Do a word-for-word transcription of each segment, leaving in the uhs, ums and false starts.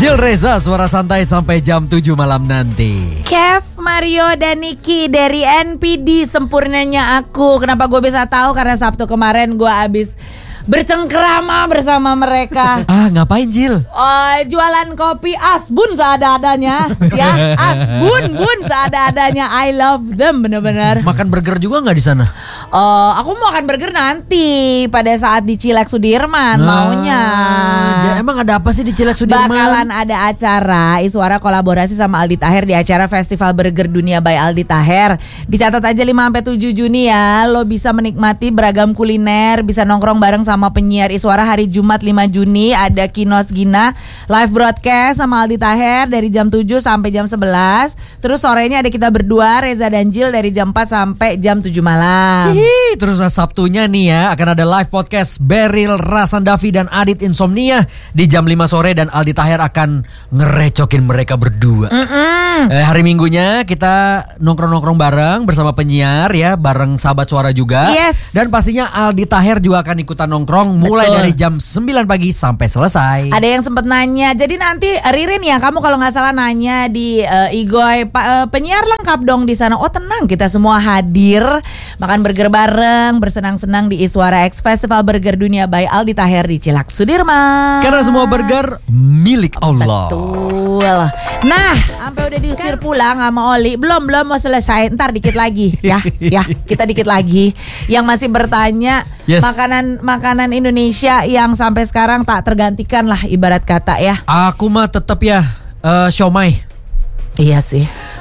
Jill Reza, suara santai sampai jam tujuh malam nanti. Kev, Mario, dan Niki dari N P D Sempurnanya Aku. Kenapa gue bisa tahu? Karena Sabtu kemarin gue abis bercengkrama bersama mereka. Ah, ngapain Jill? Oh, jualan kopi asbun seada-adanya. Ya, asbun bun seada-adanya. I love them bener-bener. Makan burger juga nggak di sana? Oh, aku mau makan burger nanti pada saat di Cilek Sudirman Nah, maunya. Ya, emang ada apa sih di Cilek Sudirman? Bakalan ada acara Iswara kolaborasi sama Aldi Taher di acara Festival Burger Dunia by Aldi Taher. Dicatat aja lima sampai tujuh Juni ya. Lo bisa menikmati beragam kuliner, bisa nongkrong bareng sama penyiar Iswara hari Jumat lima Juni. Ada Kinos Gina live broadcast sama Aldi Taher dari jam tujuh sampai jam sebelas. Terus sorenya ada kita berdua Reza dan Jill dari jam empat sampai jam tujuh malam. Hihi, terus Sabtunya nih ya akan ada live podcast Beril Rasandavi dan Adit Insomnia di jam lima sore dan Aldi Taher akan ngerecokin mereka berdua. Eh, hari Minggunya kita nongkrong-nongkrong bareng bersama penyiar ya, bareng sahabat suara juga. Yes. Dan pastinya Aldi Taher juga akan ikutan nongkrong mulai Betul. dari jam sembilan pagi sampai selesai. Ada yang sempat nanya, jadi nanti Ririn ya, kamu kalau nggak salah nanya di uh, Igoy, pa, uh, penyiar lengkap dong di sana. Oh tenang, kita semua hadir, makan burger bareng, bersenang-senang di Iswara X Festival Burger Dunia by Aldi Taher di Cilak Sudirman. Karena semua burger milik Allah. Betul. Nah, sampai udah diusir pulang sama Oli, belum belum mau selesai. Ntar dikit lagi, ya, ya, kita dikit lagi. Yang masih bertanya, Yes. makanan makanan Indonesia yang sampai sekarang tak tergantikan lah ibarat kata ya. Aku mah tetap ya uh, siomay. Iya sih.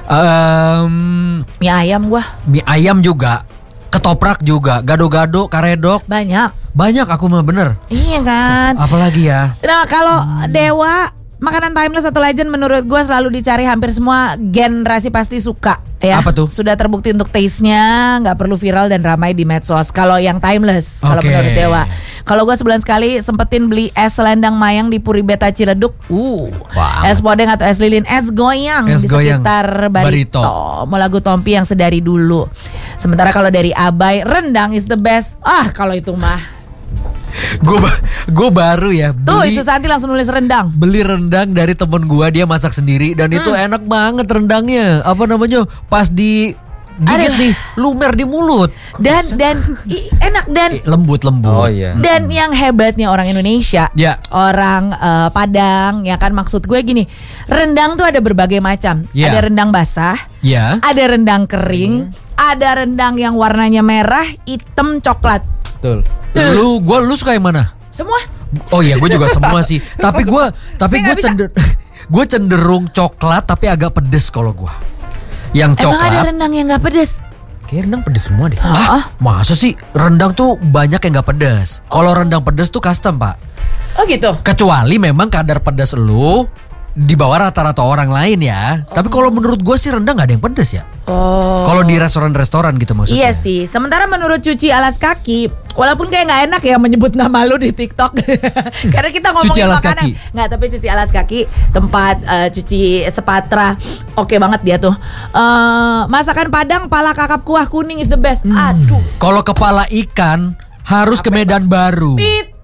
Um, Mie ayam gua mie ayam juga, ketoprak juga, gado-gado, karedok. banyak. Banyak aku mah bener. Iya kan. Apalagi ya? Nah kalau Dewa, makanan timeless atau legend menurut gue selalu dicari hampir semua generasi pasti suka ya. Apa tuh? Sudah terbukti untuk taste-nya, nggak perlu viral dan ramai di medsos. Kalau yang timeless, kalau Oke. menurut Dewa. Kalau gue sebulan sekali sempetin beli es selendang mayang di Puri Beta Ciledug. Uh, Wow. es podeng atau es lilin, es goyang Es di goyang. sekitar Barito. Barito. Mau lagu Tompi yang sedari dulu. Sementara kalau dari Abai, rendang is the best. Ah kalau itu mah. Gue gue baru ya Tuh beli, itu Santi langsung nulis rendang. beli rendang dari temen gue, dia masak sendiri dan itu enak banget rendangnya. Apa namanya? Pas di gigit Aduh. nih, lumer di mulut. Dan dan i- enak dan Eh, lembut lembut. Oh iya. Dan yang hebatnya orang Indonesia, Ya. orang eh, Padang, ya kan maksud gue gini, rendang tuh ada berbagai macam. Ya. Ada rendang basah, Ya. ada rendang kering, ada rendang yang warnanya merah, hitam, coklat. Betul. Lu gue lu suka yang mana? Semua. Oh iya, gue juga semua sih. Tapi gue tapi Saya gue nggak bisa. cender gue cenderung coklat tapi agak pedes kalau gue. Yang Emang ada coklat. rendang yang nggak pedes? Kayak rendang pedes semua deh. Ah, masa sih rendang tuh banyak yang nggak pedas. Kalau rendang pedas tuh custom pak. Oh gitu. Kecuali memang kadar pedas lu di bawah rata-rata orang lain ya. Tapi kalau menurut gue sih rendang nggak ada yang pedas ya. Oh. Kalau di restoran-restoran gitu maksudnya. Iya sih. Sementara menurut Cuci Alas Kaki, walaupun kayak nggak enak ya menyebut nama lu di TikTok, karena kita ngomongin Cuci Alas makanan. Kaki. Nggak, tapi Cuci Alas Kaki tempat eh, cuci sepatra, oke banget dia tuh. Eh, masakan Padang, pala kakap kuah kuning is the best. Aduh. Kalau kepala ikan harus ke Medan Baru. Pit.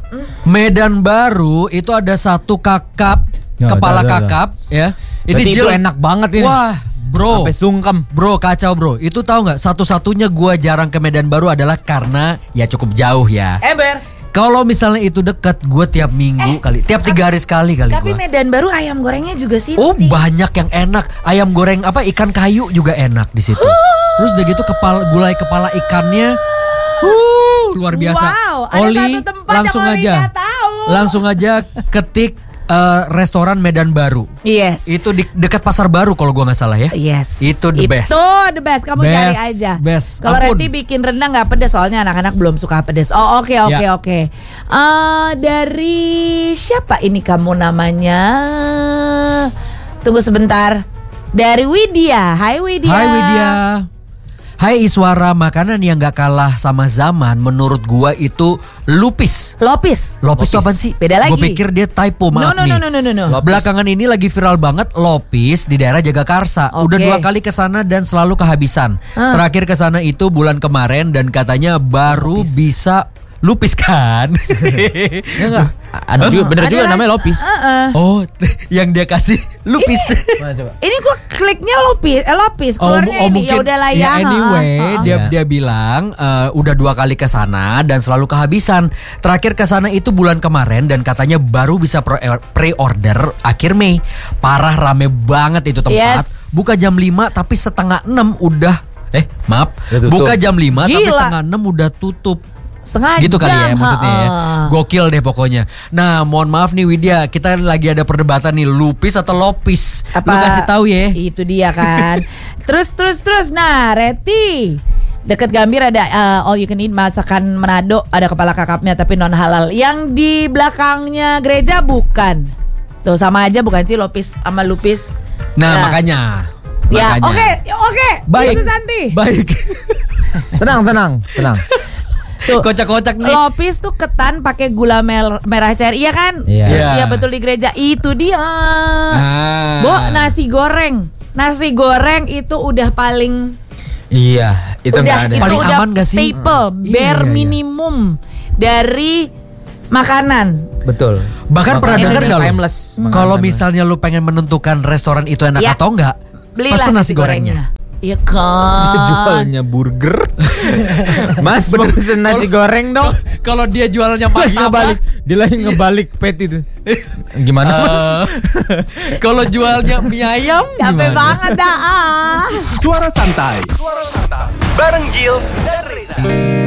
Medan Baru itu ada satu kakap, Ya, kepala ada, ada, ada. kakap ya. Berarti itu Jill- enak banget ini. Wah, bro. Sampai sungkem. Bro, kacau bro. Itu tahu nggak? Satu-satunya gua jarang ke Medan Baru adalah karena ya cukup jauh ya. Ember. Kalau misalnya itu dekat, gue tiap minggu kali, tiap tiga hari sekali kali Tapi gue. Medan Baru ayam gorengnya juga sih. Oh banyak yang enak. Ayam goreng apa ikan kayu juga enak di situ. Terus udah gitu kepala gulai kepala ikannya, uh, luar biasa. Wow, ada Oli satu tempat langsung yang Oli aja, nggak tahu. langsung aja ketik eh, restoran Medan Baru. Yes. Itu di dekat Pasar Baru kalau gua nggak salah ya. Yes. Itu the best. Itu the best. Kamu Best, cari aja. best. Kalau Ampun. Reti bikin rendang nggak pedes soalnya anak-anak belum suka pedes. Oh oke oke Ya. oke. Eh, dari siapa ini kamu namanya? Tunggu sebentar. Dari Widya. Hai Widya. Hai Widya. Hai Iswara, makanan yang gak kalah sama zaman menurut gua itu lupis. Lopis. Lopis itu apaan sih? Beda lagi. Gue pikir dia typo, maaf No, no, nih. no, no, no, no. Lopis. Belakangan ini lagi viral banget lopis di daerah Jagakarsa. Oke. Udah dua kali kesana dan selalu kehabisan. Ah. Terakhir kesana itu bulan kemarin dan katanya baru bisa lupis kan? Enggak. Ada juga bener Ada juga lagi. namanya lopis. Heeh. Oh, yang dia kasih lupis. Mana coba? Ini gua kliknya lopis, eh, lopis Oh, keluarnya oh ini. mungkin Ya udahlah ya. ya anyway ha, ha. dia Ya. dia bilang eh, udah dua kali ke sana dan selalu kehabisan. Terakhir ke sana itu bulan kemarin dan katanya baru bisa pre- pre-order akhir Mei. Parah rame banget itu tempat. Yes. Buka jam lima tapi setengah enam udah eh maaf. Udah tutup. Buka jam lima tapi Gila. setengah enam udah tutup. Setengah Gitu jam. kali ya maksudnya ya. ha. Gokil deh pokoknya. Nah, mohon maaf nih Widya, kita lagi ada perdebatan nih lupis atau lopis. Lu kasih tahu ya. Itu dia kan. terus terus terus. Nah, Reti. Dekat Gambir ada uh, all you can eat masakan Manado, ada kepala kakapnya tapi non halal. Yang di belakangnya gereja bukan. Tuh sama aja bukan sih lopis sama lupis. Nah, makanya. Ya, makanya. oke, oke. Baik. Ibu Susanti. Baik. Tenang, tenang, tenang. Tuh, Kocak-kocak nih. lopis tuh ketan pakai gula mer- merah cair, iya kan? Iya. Terus Iya. iya betul di gereja. Itu dia. Ah. Bo, nasi goreng. Nasi goreng itu udah paling Iya, itu udah nggak ada. itu Paling udah aman gak sih? staple, Iya, bare iya, iya. minimum dari makanan. Betul. Bahkan pernah Makanan denger gak lu? timeless. Makanan Kalau timeless. misalnya lu pengen menentukan restoran itu enak Ya. atau enggak, Belilah pesen nasi gorengnya. Iya kan. jualnya burger. Mas, mau pesen nasi goreng dong. Kalau dia jualnya Lagi ngebalik, martabak, dia lagi ngebalik pet itu. Gimana Mas? eh, kalau jualnya mie ayam Capek gimana? banget dah. ah. Suara santai. Suara santai. Bareng Jill dan Reza.